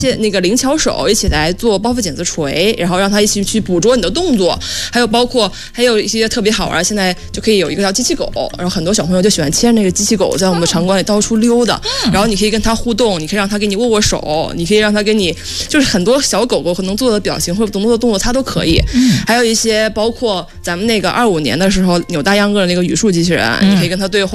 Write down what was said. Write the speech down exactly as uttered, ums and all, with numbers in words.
那个灵巧手一起来做包袱剪子锤，然后让他一起去捕捉你的动作，还有包括还有一些特别好玩，现在就可以有一个叫机器狗，然后很多小朋友就喜欢牵那个机器狗在我们的场馆里到处溜达，然后你可以跟它互动，你可以让它给你握握手，你可以让它给你就是很多小狗狗可能做的表情或者动作的动作它都可以，还有一些包括咱们那个二五年的时候扭大秧歌的那个语数机器人，你可以跟它对话。